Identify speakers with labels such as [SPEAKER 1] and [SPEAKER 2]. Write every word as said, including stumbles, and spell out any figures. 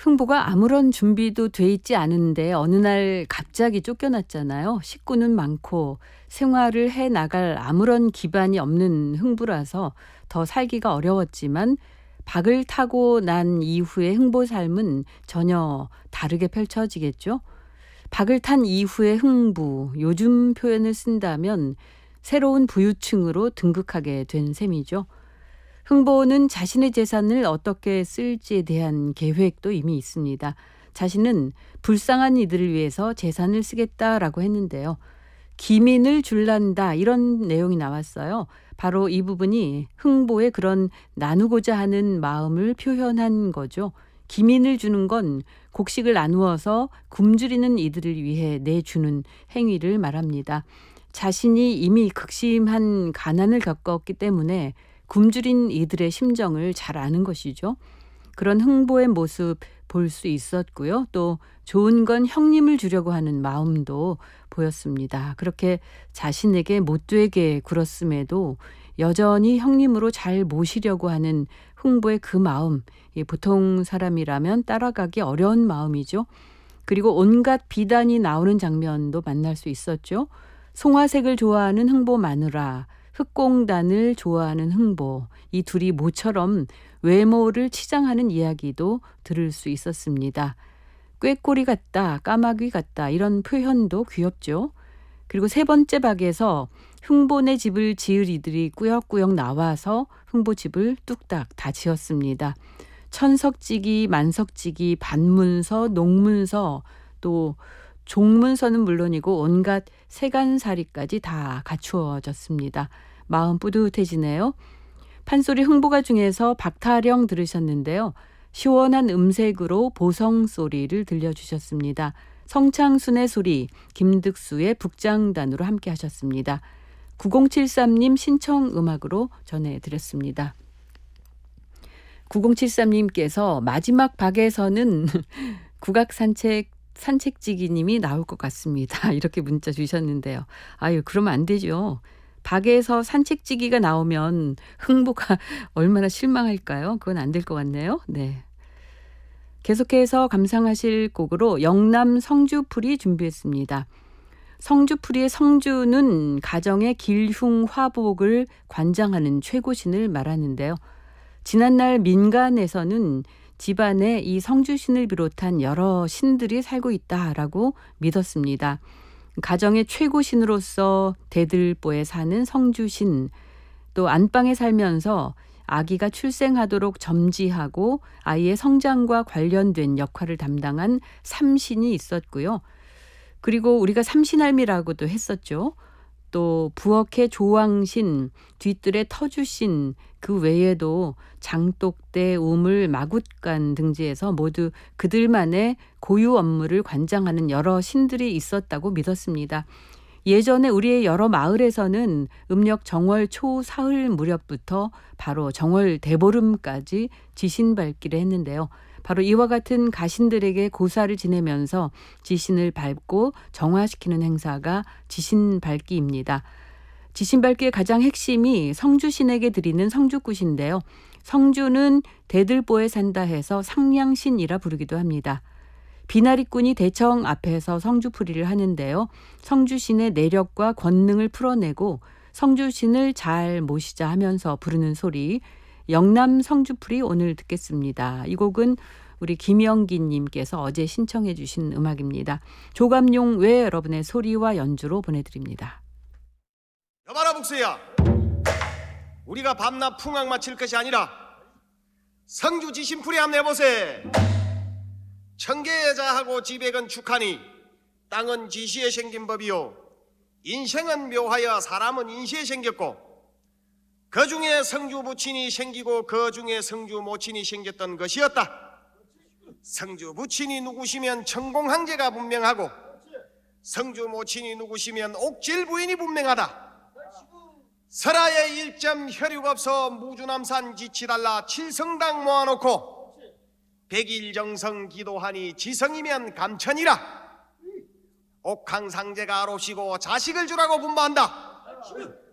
[SPEAKER 1] 흥보가 아무런 준비도 돼 있지 않은데 어느 날 갑자기 쫓겨났잖아요. 식구는 많고 생활을 해 나갈 아무런 기반이 없는 흥부라서 더 살기가 어려웠지만 박을 타고 난 이후의 흥보 삶은 전혀 다르게 펼쳐지겠죠. 박을 탄 이후의 흥부, 요즘 표현을 쓴다면 새로운 부유층으로 등극하게 된 셈이죠. 흥보는 자신의 재산을 어떻게 쓸지에 대한 계획도 이미 있습니다. 자신은 불쌍한 이들을 위해서 재산을 쓰겠다라고 했는데요. 기민을 줄란다 이런 내용이 나왔어요. 바로 이 부분이 흥보의 그런 나누고자 하는 마음을 표현한 거죠. 기민을 주는 건 곡식을 나누어서 굶주리는 이들을 위해 내주는 행위를 말합니다. 자신이 이미 극심한 가난을 겪었기 때문에 굶주린 이들의 심정을 잘 아는 것이죠. 그런 흥보의 모습 볼 수 있었고요. 또 좋은 건 형님을 주려고 하는 마음도 보였습니다. 그렇게 자신에게 못되게 굴었음에도 여전히 형님으로 잘 모시려고 하는 흥보의 그 마음, 보통 사람이라면 따라가기 어려운 마음이죠. 그리고 온갖 비단이 나오는 장면도 만날 수 있었죠. 송화색을 좋아하는 흥보 마누라, 흑공단을 좋아하는 흥보, 이 둘이 모처럼 외모를 치장하는 이야기도 들을 수 있었습니다. 꾀꼬리 같다, 까마귀 같다 이런 표현도 귀엽죠. 그리고 세 번째 박에서 흥보네 집을 지을 이들이 꾸역꾸역 나와서 흥보 집을 뚝딱 다 지었습니다. 천석지기, 만석지기, 반문서, 농문서, 또 종문서는 물론이고 온갖 세간살이까지 다 갖추어졌습니다. 마음 뿌듯해지네요. 판소리 흥보가 중에서 박타령 들으셨는데요. 시원한 음색으로 보성소리를 들려주셨습니다. 성창순의 소리, 김득수의 북장단으로 함께 하셨습니다. 구공칠삼 님 신청 음악으로 전해드렸습니다. 구공칠삼 님께서 마지막 박에서는 국악산책 산책지기님이 나올 것 같습니다. 이렇게 문자 주셨는데요. 아유, 그러면 안 되죠. 박에서 산책지기가 나오면 흥보가 얼마나 실망할까요? 그건 안 될 것 같네요. 네. 계속해서 감상하실 곡으로 영남 성주풀이 준비했습니다. 성주풀이의 성주는 가정의 길흉화복을 관장하는 최고신을 말하는데요. 지난날 민간에서는 집안에 이 성주신을 비롯한 여러 신들이 살고 있다라고 믿었습니다. 가정의 최고신으로서 대들보에 사는 성주신, 또 안방에 살면서 아기가 출생하도록 점지하고 아이의 성장과 관련된 역할을 담당한 삼신이 있었고요. 그리고 우리가 삼신할미라고도 했었죠. 또 부엌의 조왕신, 뒤뜰의 터주신, 그 외에도 장독대, 우물, 마굿간 등지에서 모두 그들만의 고유 업무를 관장하는 여러 신들이 있었다고 믿었습니다. 예전에 우리의 여러 마을에서는 음력 정월 초 사흘 무렵부터 바로 정월 대보름까지 지신밟기를 했는데요. 바로 이와 같은 가신들에게 고사를 지내면서 지신을 밟고 정화시키는 행사가 지신밟기입니다. 지신밟기의 가장 핵심이 성주신에게 드리는 성주굿인데요. 성주는 대들보에 산다 해서 상량신이라 부르기도 합니다. 비나리꾼이 대청 앞에서 성주풀이를 하는데요. 성주신의 내력과 권능을 풀어내고 성주신을 잘 모시자 하면서 부르는 소리, 영남 성주풀이 오늘 듣겠습니다. 이 곡은 우리 김영기님께서 어제 신청해 주신 음악입니다. 조감용 외 여러분의 소리와 연주로 보내드립니다.
[SPEAKER 2] 여봐라 북수야, 우리가 밤낮 풍악 마칠 것이 아니라 성주 지신풀이 한번 해보세. 청계자하고 지백은 축하니 땅은 지시에 생긴 법이요 인생은 묘하여 사람은 인시에 생겼고 그 중에 성주 부친이 생기고 그 중에 성주 모친이 생겼던 것이었다. 성주 부친이 누구시면 천공항제가 분명하고 성주 모친이 누구시면 옥질 부인이 분명하다. 설하에 일점 혈육 없어 무주남산 지치달라 칠성당 모아놓고 백일정성 기도하니 지성이면 감천이라. 옥황상제가 아롭시고 자식을 주라고 분부한다.